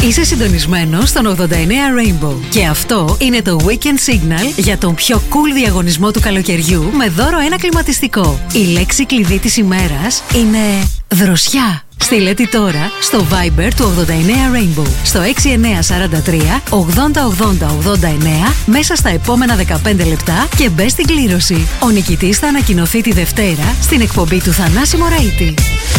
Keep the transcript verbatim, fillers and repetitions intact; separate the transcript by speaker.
Speaker 1: Είσαι συντονισμένος στον ογδόντα εννέα Rainbow. Και αυτό είναι το Weekend Signal για τον πιο cool διαγωνισμό του καλοκαιριού με δώρο ένα κλιματιστικό. Η λέξη κλειδί της ημέρας είναι δροσιά. Στείλε τη τώρα στο Viber του ογδόντα εννέα Rainbow στο έξι εννέα τέσσερα τρία ογδόντα ογδόντα ογδόντα εννέα μέσα στα επόμενα δεκαπέντε λεπτά και μπες στην κλήρωση. Ο νικητής θα ανακοινωθεί τη Δευτέρα στην εκπομπή του Θανάση Μωραΐτη.